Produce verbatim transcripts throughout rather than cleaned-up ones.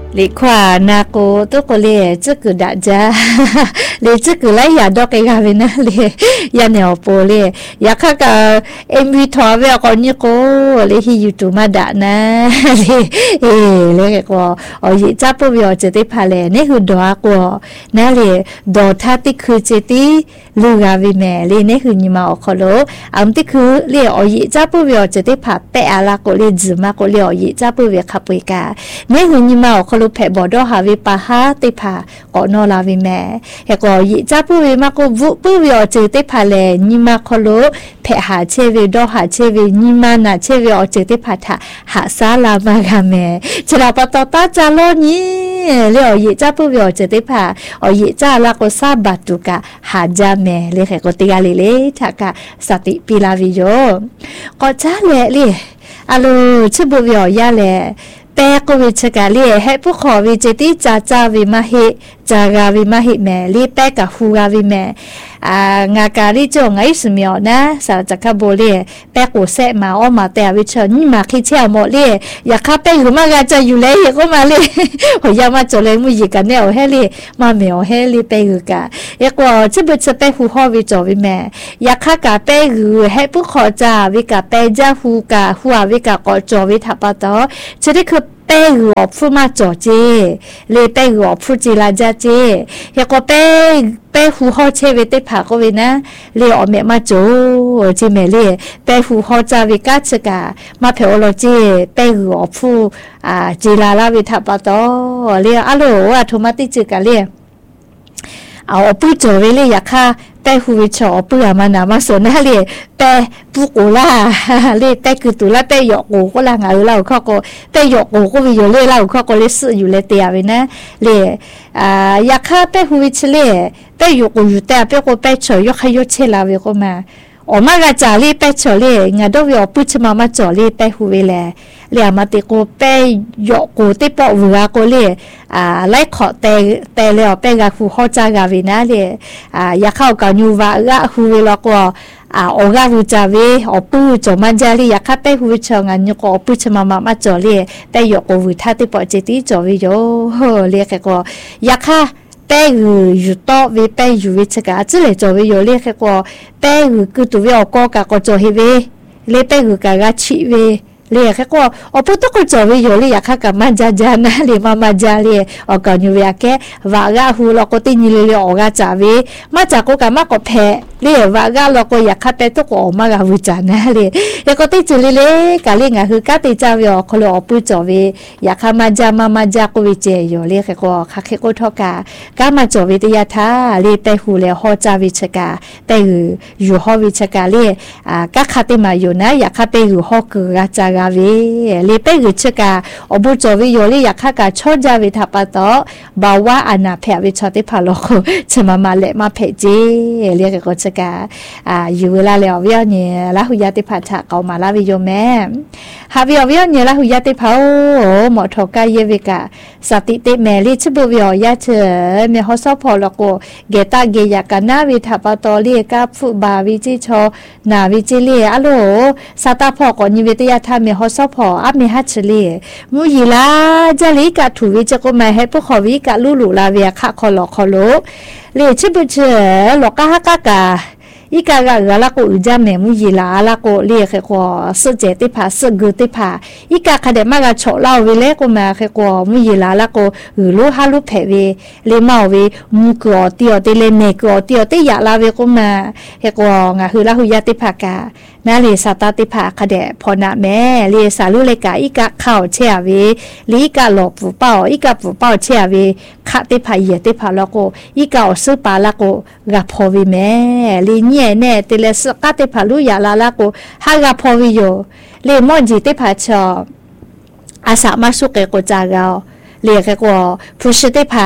你看那个都过来这个大家你这个来也到给他们那里也鸟波嘞也看个 M V 拖不要搞你个你去 YouTube 嘛的呢你诶那个哦也咋不要这里拍嘞你คือดอกว่านั่นเลยดอกท่าที่คือเจติลูกาวิแม่เลยนี่คือนี่มาออกเขาโลอันที่คือเลยอ๋อยิ่งจ้าปุ๊บเวอจะได้ผ่าแปะอะไรก็เลยจืดมากก็เลยอ๋อยิ่งจ้าปุ๊บเวอขับไปกันนี่คือนี่มาออกเขาโลแผลบอดหาวิปะฮะได้ผ่าก็นอลาวิแม่เฮก็ยิ่งจ้าปุ๊บเวอมาก็วุปุ๊บเวอจะได้ผ่าเลยนี่มาเขาโลแผลหาเชวิดอหาเชวินี่มาน่ะเชวิอ๋อจะได้ผ่าถ่าหาซาลามากันแม่ฉลาดปะตอตาจ้าโลนี่เลยอ๋อยิ่งจ้าปุ๊บเวอจะได้ผ่าอ๋อยิ่งจ้าละก็ซาบัตุกะหาจาแม่เลยเฮก็ตีกันเลยเลยถ้ากะสติปีลาวิโยก็จ้าเลยเลยอะโลชิบุวิอยาเลยแปก็วิชกาเลยให้ผู้ขอวิจิติจ้าจ้าวิมาหิจากาวิมาหิแม่เลยแปกะฮูกาวิแม่อ่างาการิจ่งไอ้สมิอนะสารจักรโบเลยแปกูเสมาออกมาแต่วิชนี่มาคิดเชี่ยวหมดเลยอยากข้าไปอยู่มากจะอยู่เลยก็มาเลยหัวยามาจเลยมุยกันเนี่ยให้เลยมาเมียวให้เลยไปอยู่กันอยากว่าชิบุจะไปหูห่อวิจวิแม่อยากข้ากะไปอยู่ให้ผู้ขอจ้าวิกะไปจ้าหูกะหัววิกะก็จวิทับปะต่อจะได้คือไปหัวผู้มาจ่อเจเลยไปหัวผู้จีลาจ้าเจอยากว่าไปไปหูห่อเชวิเตผาก็เวนะเลยออกเมมาจ่อจีเมเลยไปหูห่อจ้าวิกาชกามาเผอโลเจไปหัวผู้อ่าจีลาลาวิทับปะต่อเลยอะโลอะโทมาติจิกะเลยเอาปุ้ยจ่อเวเลยอยากข้าไปหูวิชอเปื่อมานามาสนนะเลยไปปุกุล่าเลยไปคือตุล่าไปหยอกกูก็ล่างเอาเราเขาก็ไปหยอกกูก็วิโยเล่เราเขาก็เลยซื้ออยู่เลยเตียไปนะเลยอ่าอยากข้าไปหูวิชเลยไปหยอกกูอยู่แต่ไปก็ไปเฉยยกขยเชลาเวก็มาออกมากระจาลีไปเฉยงาดวิโอปุชมามาจ่อลีไปหูเวลเรียมาติโกไปหยอกกูติปอวัวก็เลยอ่าไล่ขอแต่แต่แล้วไปกับหูข้อจากาวินะเลยอ่าอยากเข้ากับยูวาอะหูเวลก็อ่าโอกาสจะเวอปูจอมันจะลีอยากเข้าไปหูเชิงอันนี้ก็ปุชมามามาจ่อลีไปหยอกกูวิท่าติปอเจติจ่อวิโยเรียกก็อยากเข้าไปอยู่ต่อวิไปอยู่วิชกาจะเลยจ่อวิโยเรียกก็ไปอยู่คือตัววิออกก็ก็จ่อให้เวเลยไปอยู่กับกัชิเวเลยแค่ก็อพอตุกจอวิโยเลยอยากกับมันจาจานะเลยมามาจาเลยออกกันอยู่อยากแค่ว่ากะหูเราก็ตีนี่เลยออกกะจาวิมาจากก็กับมาก็แพ้เลยว่ากะเราก็อยากขับไปตุกออกมากะวิจารนะเลยแล้วก็ตีจุเลยเลยกะเลยงะคือกะตีจาวิออกเขาเลยอปุจอวิอยากขับมาจามามาจาก็วิเจอยู่เลยแค่ก็คักแค่ก็ทอกะกะมาจอวิทยาท่าเลยไปหูเลยฮอจาวิชกาไปอยู่ฮอวิชกาเลยอ่ากะขับไปมาอยู่นะอยากขับไปอยู่ฮอกะจาวิเลยไปอยู่ชกาอบุจวิโยเลยอยากข้ากาชดจาวิทับปะต่อบาว่าอนาแผลวิชติพาโลชมามาเละมาเพจีเรียกก็ชกาอ่าอยู่เวลาแล้ววิญญาณละหุยติพัทธะเกามาลาวิโยแม่หาวิญญาณละหุยติพาโอหมอทกายเยวิกาสติเตเมลิชบุวิโยยะเถเมฮอสพอลโกเกตาเกยากานาวิทับปะต่อเรียกาฟุบาวิจิชอนาวิจิเลอะโลสตาพอกอนิเวตยาทาเมฮอสพออับเมฮัชเลมุยีลาจาลิกาถูวิจก็มาให้พวกขอวิกาลูลูลาเวียคะคอลอคอโลเลชิบุเชลอกะฮะกะกาอีกากะละก็อุจาเมมุยีลาละก็เรียกก็สุเจติภาสุกุติภาอีกาคเดมากะโฉลาวิเลก็มาก็มุยีลาละก็อือลูฮาลูเพเวเลมาเวมุกอติอติเลเมกอติอติยาลาเวก็มาเฮก็งะคือละหุยติภากานาเลสตาติภาคเดพอนะแม่เลสาลุเลกาอีกะเข้าเชเวลีกะหลบปูเป้าอีกะปูเป้าเชเวคะติภาเยติภาละก็อีกะอสุปาละก็กะพอวิแม่ลีเนี่ยแน่ติเลสกะติภาลุยาลาละก็หากะพอวิโยเลมอนจิติภาชออาสามาสุเกโกจากาเรียกก็ผู้ชติภา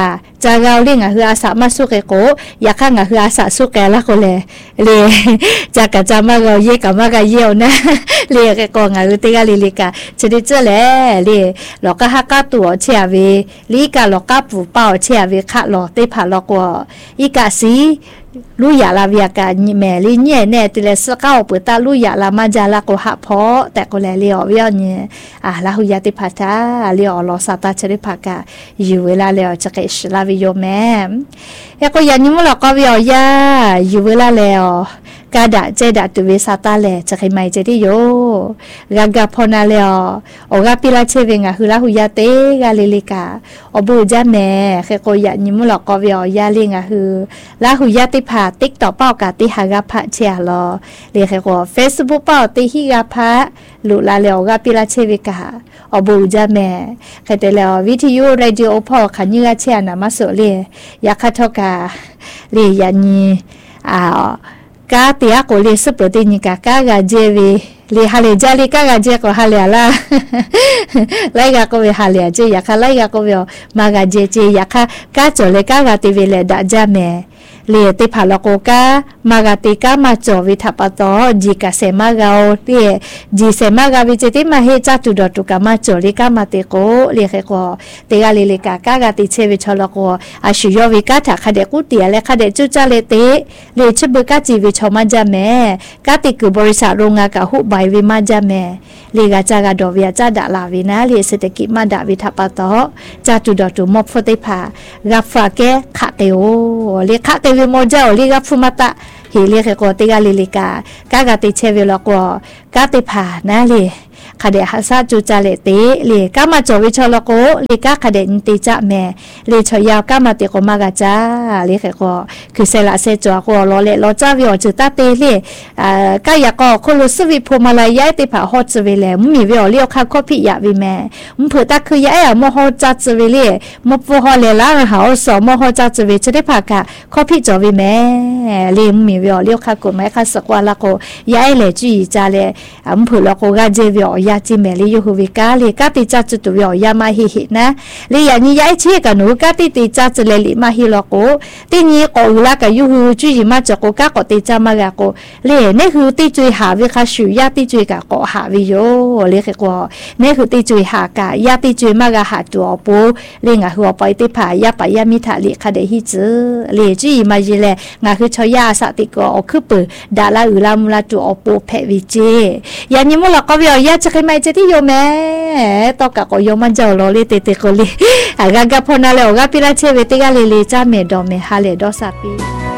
จะเราเลี้ยงคืออาสามาสุกโกอยากข้างคืออาสาสุกแล้วก็เลยเลยจะกะจะมาเราเย่กับมาก็เยี่ยวนะเลยก็กองคือติกาลิลิกาจะได้เจอแล้วเลยเราก็ฮักกะตัวเชียวีลิกาเราก็ปูเป้าเชียวีค่ะเราได้ผ่าเราก็อีกาสีลูกอยากลาวิกาแม่ลีเนี่ยเนี่ยติเลสก้าวเปิดตาลูกอยากลามาจาลาก็หักเพาะแต่ก็เลยเลี้ยววิญญาณอ่ะลาหุยาติพัฒนาเลี้ยวรอสตาเชริพักาอยู่เวลาเลี้ยวจะเกิดลาวิโยแม่แล้วก็ยันนี้มันเราก็วิญญาอยู่เวลาเลี้ยวกาดาเจดาตุเวสตาเลจะให้ไม่เจดิโยกากาพอนาเลี้ยวโอกาปิลาเชเวงะคือลาหุยาเตกาลิลิกาอบูจาแม่แล้วก็ยันนี้มันเราก็วิญญาเลี้ยงะคือลาหุยาติพาติ๊กต่อเป้ากาติหากาพะเชียรอเรียกว่า Facebook เป้าติฮิกาพะลุลาเลวกาปิลาเชวิกาอบูจาแม่ใครแต่แล้ววิทยุเรดิโอพอขันยือเชียนะมาโซเลอยากคัทกาเรียนีอ่ากาติอาโกเลสเปตินิกากากาเจวีลีฮาเลจาลีกากาเจก็ฮาเลลาไลกาก็เวฮาเลเจอยากคาไลกาก็เวมากาเจเจอยากคากาโจเลกากาติเวเลดาจาแม่เลียติผาลโกกามากาติกามาจอวิทัปตอจีกาเซมาเกาเลียจีเซมาเกาวิจิติมาเฮจัตุดอตุกามาจอลิกามาติโกเลียเขโกติกาลิลิกากากาติเชวิชอลโกอาชิโยวิกาถาคเดกุติเลคเดจุจาเลติเลชบุกาจีวิชอมาจาเมกาติกุบริษัทโรงงานกะหุบายวิมาจาเมลีกาจากาดอวิอาจาดาลาวินาเลียเศรษฐกิจมาดาวิทัปตอจัตุดอตุมอบฟติภากาฟาเกขะเตโอเลียขะเตวิโมเจ้าลิกาฟุมาตะเฮเลียกก็ติกาลิลิกากากาติเชเวลก็กาติผานะลีคเดฮัสซาจูจาเลติลีกามาจวิชลโกลีกาคเดนติจะแม่ลีชยาวกามาติโกมากาจาลีกก็คือเซลาเซจวก็ลอเลลอจาวิอจุตาเตลีอ่ากายก็คนรู้สึกวิพมาลายายติผาฮอดจเวเลมมีวิอเลียวคาก็พิยาวิแม่มเผือตาคือยายมโหจัดจเวเลมปฮอเลลาหาสมโหจัดจเวจะได้ผากะข้อพิจวิแม่ลีมมีวิอเลียวคาก็ไม่คาสกวาละก็ยายเลจีจาเลมเผือละก็กาเจวิอยาจิเมลียูฮูวิกาลีกาติจัดจุดวิอยามาฮิฮินะลียานี่ยายเชี่ยกันหนูกาติติจัดเลลิมาฮิลโกตินี้ก็อุลากายูฮูจุยมาจากโกกาก็ติจามากาโกลีนี่คือติจุยหาวิคาชูยาติจุยกาก็หาวิโยลีเขก็นี่คือติจุยหากายาติจุยมากาหาตัวปูลีงาหัวไปติผายาปายามิถาลีคาเดฮิจือลีจุยมาจิเลงาคือชอยาสติก็อคือปืดาลาอุลามุลาตัวปูเพวิเจยานี่มุลก็วิอยาจะไม่จะที่โยแม่ตอกะก็โยมันเจ้าโลลิเตเตโกลิอากากะพอนาเลโอกาปิลาเชเวติกาลิลิจาเมดอเมฮาเลดอซาปี